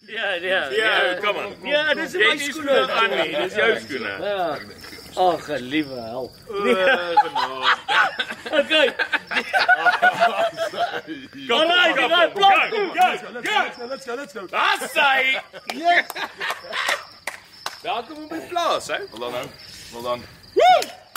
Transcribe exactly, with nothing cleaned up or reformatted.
Ja, ja. Ja, kom maar. Ja, dis my skoene. Annie, dis jou skoene. Ja. Ag, liewe hel. Okay. Kom aan, kom aan, blok toe. Let's go, let's go, let's go. That's say. Yes. Welkom op die plaas, hè? Hold on nou. Hold on. Woo!